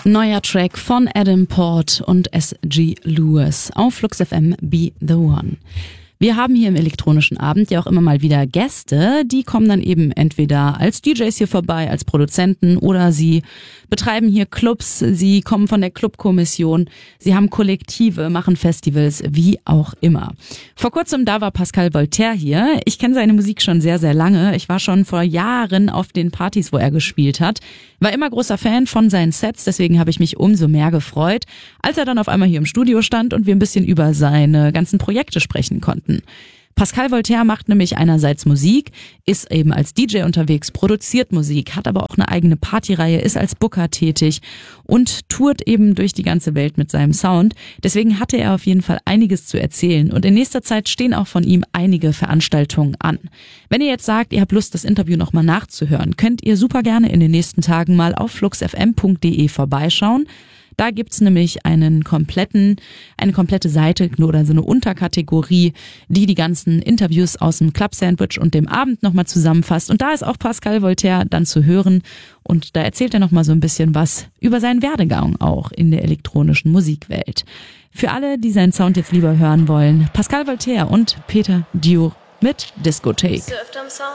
Neuer Track von Adam Port und S.G. Lewis auf Flux FM Be The One. Wir haben hier im elektronischen Abend ja auch immer mal wieder Gäste, die kommen dann eben entweder als DJs hier vorbei, als Produzenten oder sie betreiben hier Clubs, sie kommen von der Clubkommission, sie haben Kollektive, machen Festivals, wie auch immer. Vor kurzem da war Pascal Voltaire hier. Ich kenne seine Musik schon sehr, sehr lange. Ich war schon vor Jahren auf den Partys, wo er gespielt hat. War immer großer Fan von seinen Sets, deswegen habe ich mich umso mehr gefreut, als er dann auf einmal hier im Studio stand und wir ein bisschen über seine ganzen Projekte sprechen konnten. Pascal Voltaire macht nämlich einerseits Musik, ist eben als DJ unterwegs, produziert Musik, hat aber auch eine eigene Partyreihe, ist als Booker tätig und tourt eben durch die ganze Welt mit seinem Sound. Deswegen hatte er auf jeden Fall einiges zu erzählen und in nächster Zeit stehen auch von ihm einige Veranstaltungen an. Wenn ihr jetzt sagt, ihr habt Lust, das Interview nochmal nachzuhören, könnt ihr super gerne in den nächsten Tagen mal auf fluxfm.de vorbeischauen. Da gibt's nämlich eine komplette Seite oder so eine Unterkategorie, die ganzen Interviews aus dem Club Sandwich und dem Abend nochmal zusammenfasst. Und da ist auch Pascal Voltaire dann zu hören. Und da erzählt er nochmal so ein bisschen was über seinen Werdegang auch in der elektronischen Musikwelt. Für alle, die seinen Sound jetzt lieber hören wollen, Pascal Voltaire und Peter Dior mit Discothek. Bist du öfter am Sound?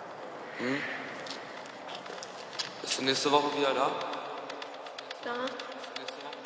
Bist du nächste Woche wieder da? Klar.